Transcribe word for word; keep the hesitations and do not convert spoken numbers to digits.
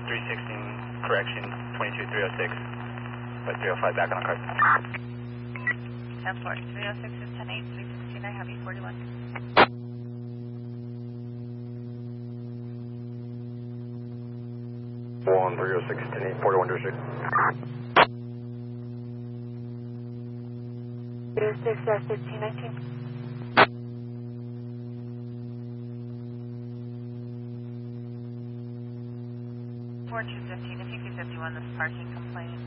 three sixteen, correction, twenty-two three oh six. But three oh five back on the card. ten four, three oh six is ten eight, three sixteen, I have you forty-one. one three oh six, ten eight, forty-one zero six. three oh six, fifteen nineteen. four two fifteen, if you could fifty-one this parking complaint.